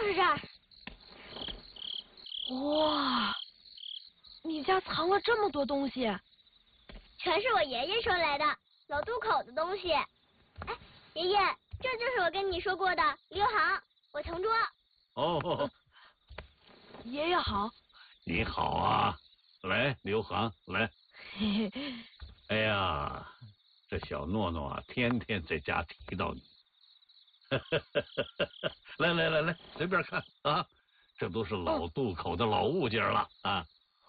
就是这儿。哇，你家藏了这么多东西， 全是我爷爷收来的老渡口的东西。哎，爷爷，这就是我跟你说过的刘航，我同桌。 哦， 爷爷好。 你好啊，来，刘航，来。 嘿嘿。 哎呀，这小诺诺啊，天天在家提到你。来，随便看啊，这都是老渡口的老物件了啊。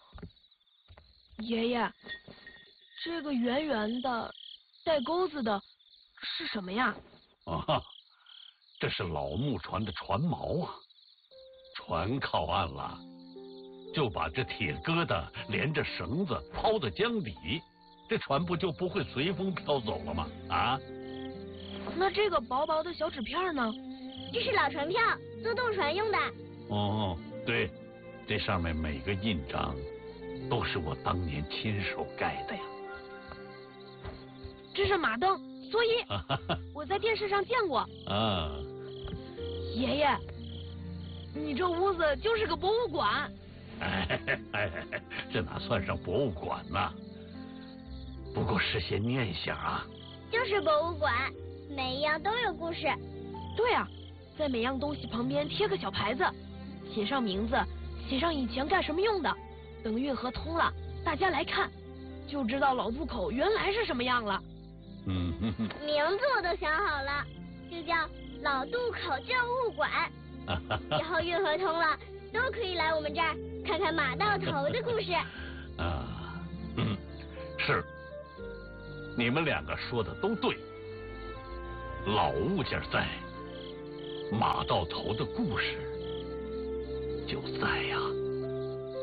爷爷，这个圆圆的、带钩子的是什么呀？ 啊，这是老木船的船锚啊。船靠岸了，就把这铁疙瘩连着绳子抛到江底，这船不就不会随风飘走了吗？啊？ 那这个薄薄的小纸片呢？ 这是老船票，坐渡船用的。 哦，对，这上面每个印章都是我当年亲手盖的呀。 这是马镫，所以我在电视上见过。 啊， 爷爷，你这屋子就是个博物馆。 这哪算上博物馆呢？不过是些念想啊。 就是博物馆，每一样都有故事。 对啊，在每样东西旁边贴个小牌子，写上名字，写上以前干什么用的。等运河通了，大家来看，就知道老渡口原来是什么样了。 名字我都想好了，就叫老渡口旧物馆。以后运河通了，都可以来我们这儿看看马到头的故事。 是，你们两个说的都对，老物件在，马到头的故事就在呀。